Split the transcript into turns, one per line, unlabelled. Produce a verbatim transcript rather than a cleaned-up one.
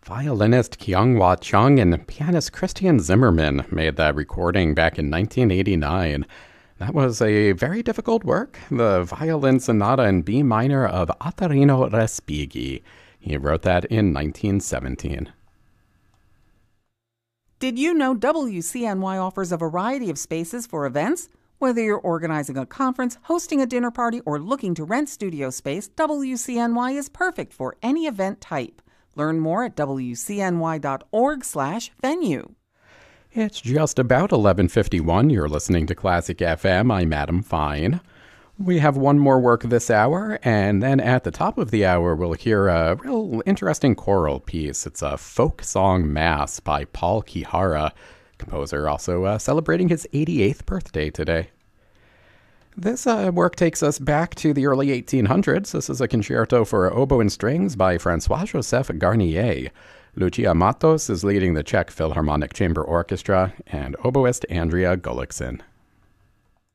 Violinist Kyung-Hwa Chung and pianist Christian Zimmerman made that recording back in nineteen eighty-nine. That was a very difficult work, the violin sonata in B minor of Ottorino Respighi. He wrote that in nineteen seventeen.
Did you know W C N Y offers a variety of spaces for events? Whether you're organizing a conference, hosting a dinner party, or looking to rent studio space, W C N Y is perfect for any event type. Learn more at W C N Y dot org slash venue.
It's just about eleven fifty-one. You're listening to Classic F M. I'm Adam Fine. We have one more work this hour, and then at the top of the hour, we'll hear a real interesting choral piece. It's a folk song mass by Paul Kihara, composer also uh, celebrating his eighty-eighth birthday today. This uh, work takes us back to the early eighteen hundreds. This is a concerto for oboe and strings by François-Joseph Garnier. Lucia Matos is leading the Czech Philharmonic Chamber Orchestra, and oboist Andrea Gullikson.